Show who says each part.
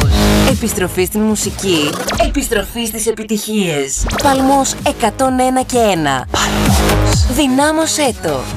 Speaker 1: Επιστροφή στην μουσική. Επιστροφή στις επιτυχίες. Παλμός 101 και 1. Παλμός. Δυνάμωσέ το.